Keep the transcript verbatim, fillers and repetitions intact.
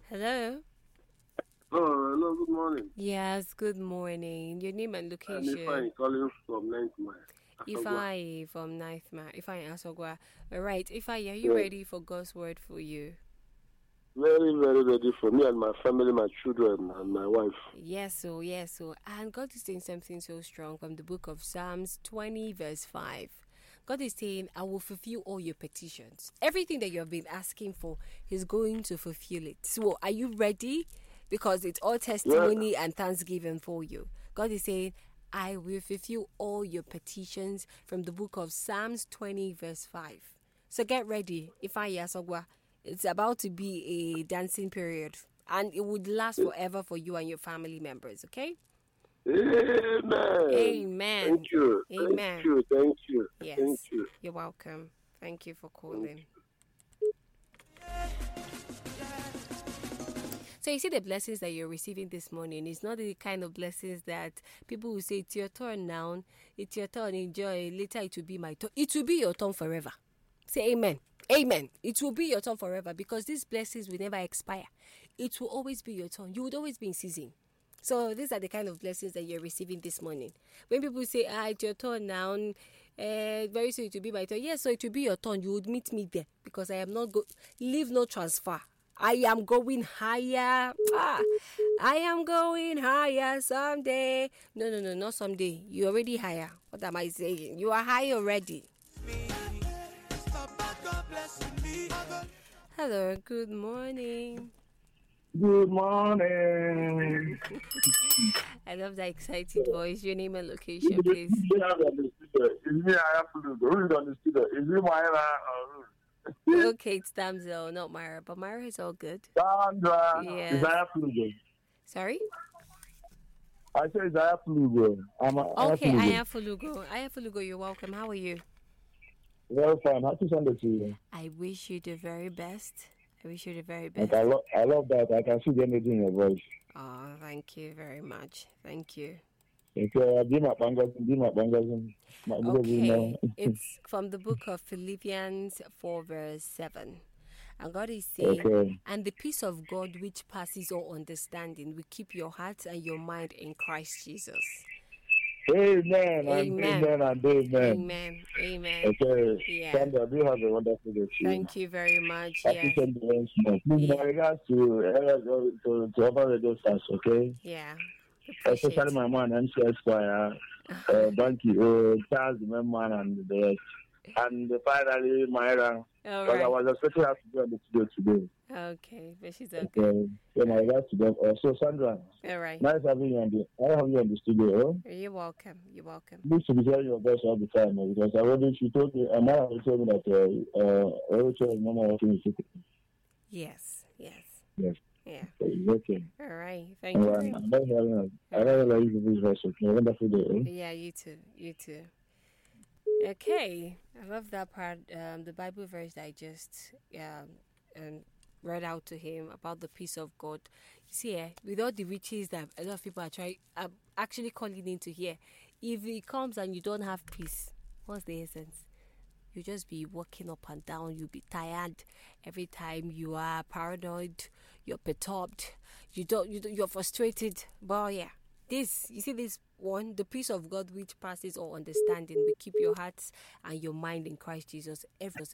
Hello. Oh, hello, good morning. Yes, good morning. Your name and I'm location. Ifeanyi calling from ninth Mile, Asogwa. Ifai from Ninth Ma. Ifai Asogwa. All right. Ifai, are you Yes, ready for God's word for you? very, very ready for me and my family, my children, and my wife. Yes, so yes, so and God is saying something so strong from the book of Psalms twenty, verse five. God is saying, I will fulfill all your petitions. Everything that you have been asking for, He's going to fulfill it. So are you ready? Because it's all Yeah, testimony and thanksgiving for you. God is saying, I will fulfill all your petitions from the book of Psalms twenty, verse five. So get ready. If I Yasogwa, it's about to be a dancing period and it would last forever for you and your family members, okay? amen. Thank Amen. you, thank Amen. you, thank you, thank Yes, you. you're welcome. Thank you for Thank calling. So you see the blessings that you're receiving this morning. It's not the kind of blessings that people will say, it's your turn now. It's your turn. Enjoy. Later it will be my turn. It will be your turn forever. Say amen. Amen. It will be your turn forever because these blessings will never expire. It will always be your turn. You would always be in season. So these are the kind of blessings that you're receiving this morning. When people say, ah, it's your turn now, uh, very soon it will be my turn. Yes, so it will be your turn. You would meet me there because I am not go leave no transfer. I am going higher. Ah, I am going higher someday. No, no, no, not someday. You're already higher. What am I saying? You are high already. Hello, good morning. Good morning. I love that excited voice. Your name and Who location, is please. me? I have to do. Who is on the studio? Is it Myra or who? Okay, it's Damsel, not Myra, but Myra is all good. Sandra. Is Yes. I have to do? Sorry? I said I have to do. I'm I have Okay, to I do. am Fulugo. I am Fulugo, you're welcome. How are you? Very fine. Happy Sunday to you. I wish you the very best. I wish you the very Like best. I love, I love that. I can see the energy in your voice. Oh, thank you very much. Thank you. Okay, be my bangers, be my bangers. My because you Okay, know. it's from the book of Philippians four, verse seven. And God is saying, Okay. and the peace of God which passes all understanding will keep your heart and your mind in Christ Jesus. Amen and Amen. amen and amen. Amen. Amen. Okay, Yeah. Sandra, do have a wonderful day to you. Thank you very much. Happy Yes. Sunday once more. Please, Yeah. my regards to, uh, to, to other radio stars, okay? Yeah. Especially Appreciate. my man, M C Esquire, uh, Banky, uh, Charles, the man, and the rest. And finally, Myra, All because I right. was expecting her to be on the studio today. Okay, but she's okay. Okay, so my regards to them. Also, Sandra, All right. nice having you on the, I have you on the studio. Oh? You're welcome. You're welcome. Please to be hearing your voice all the time, oh, because I already, she told me, uh, Myra already told me that, uh, uh, Rachel is no more working with you. Yes. Yes. Yes. Yeah. It's okay. All right. Thank you Well, very I much. love hearing I love hearing your voice. Okay, wonderful day. Eh? Yeah, you too. You too. Okay. I love that part. Um, the Bible verse that I just um, um read out to him about the peace of God. You see, eh, with all the riches that a lot of people are trying, are actually calling into here, if it comes and you don't have peace, what's the essence? You just be walking up and down. You'll be tired every time. You are paranoid. You're perturbed. You don't. You don't, you're frustrated. But yeah, this you see this one, the peace of God which passes all understanding will keep your hearts and your mind in Christ Jesus every